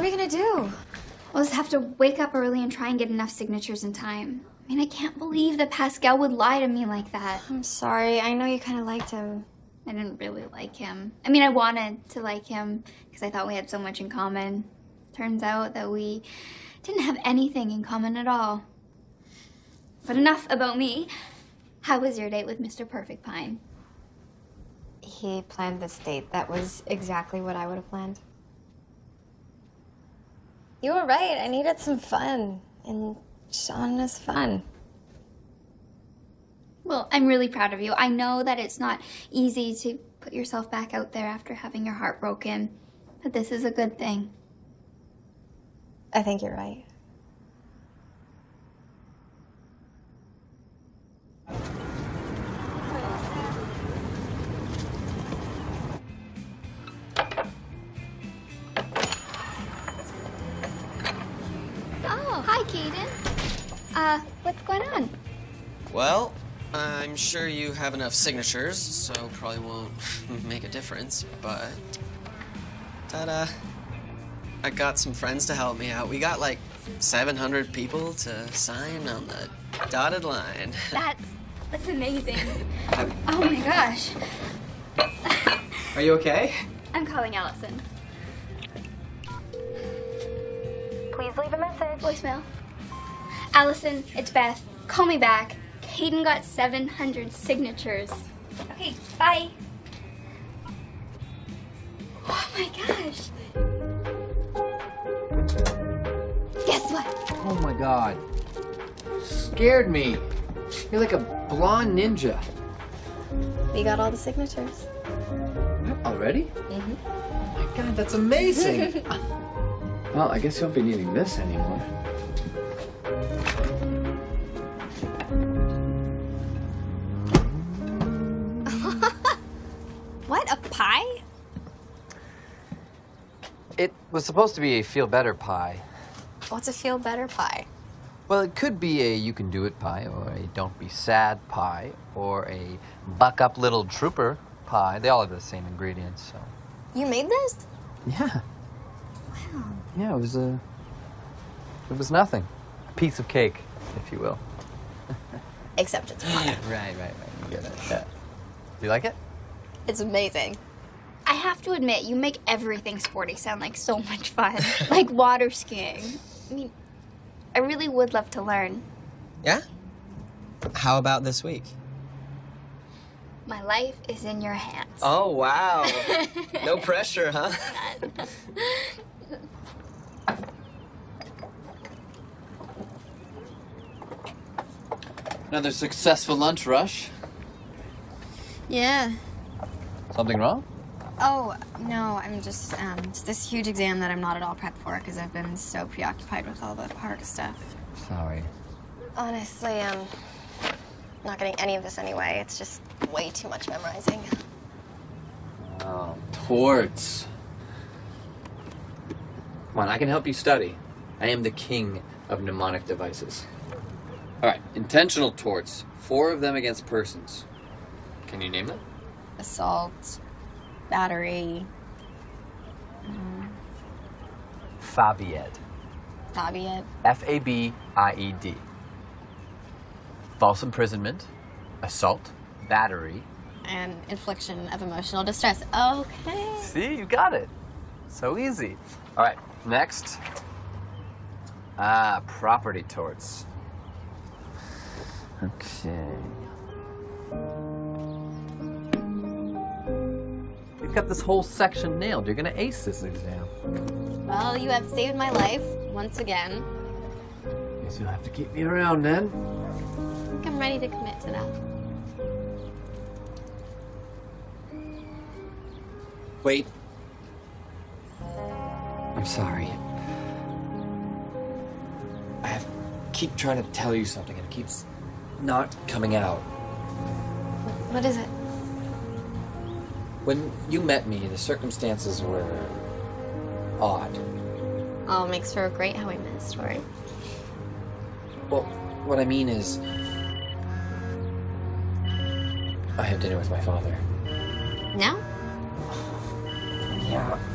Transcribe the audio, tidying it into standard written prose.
are we gonna do? We'll just have to wake up early and try and get enough signatures in time. I mean, I can't believe that Pascal would lie to me like that. I'm sorry. I know you kind of liked him. I didn't really like him. I mean, I wanted to like him because I thought we had so much in common. Turns out that we didn't have anything in common at all. But enough about me. How was your date with Mr. Perfect Pine? He planned this date. That was exactly what I would have planned. You were right. I needed some fun. And Sean is fun. Well, I'm really proud of you. I know that it's not easy to put yourself back out there after having your heart broken, but this is a good thing. I think you're right. Oh, hi, Caden. What's going on? Well, I'm sure you have enough signatures, so probably won't make a difference, but... Ta-da! I got some friends to help me out. We got like 700 people to sign on the dotted line. That's amazing. Oh my gosh. Are you okay? I'm calling Allison. Please leave a message. Voicemail. Allison, it's Beth. Call me back. Caden got 700 signatures. Okay, bye. Oh my gosh. Guess what? Oh my god. Scared me. You're like a blonde ninja. We got all the signatures. Already? Mm-hmm. Oh my god, that's amazing. Well, I guess you won't be needing this anymore. What, a pie? It was supposed to be a feel better pie. What's a feel better pie? Well, it could be a you can do it pie, or a don't be sad pie, or a buck up little trooper pie. They all have the same ingredients, so. You made this? Yeah. Wow. Yeah, it was nothing. A piece of cake, if you will. Except it's pie. Right. You get it. Yeah. Do you like it? It's amazing. I have to admit, you make everything sporty sound like so much fun. Like water skiing. I mean, I really would love to learn. Yeah? How about this week? My life is in your hands. Oh, wow. No pressure, huh? Another successful lunch rush. Yeah. Something wrong? Oh, no, I'm just, it's this huge exam that I'm not at all prepped for because I've been so preoccupied with all the park stuff. Sorry. Honestly, not getting any of this anyway. It's just way too much memorizing. Oh, torts. Come on, I can help you study. I am the king of mnemonic devices. All right, intentional torts. 4 of them against persons. Can you name them? Assault, battery, Fabied. Fabiet. F-A-B-I-E-D. False imprisonment, assault, battery. And infliction of emotional distress. Okay. See, you got it. So easy. All right, next. Property torts. Okay. You've got this whole section nailed. You're gonna ace this exam. Well, you have saved my life once again. Guess you'll have to keep me around then. I think I'm ready to commit to that. Wait. I'm sorry. Keep trying to tell you something and it keeps not coming out. What is it? When you met me, the circumstances were odd. Oh, makes for a great How I Met story. Well, what I mean is, I had dinner with my father. Now? Yeah.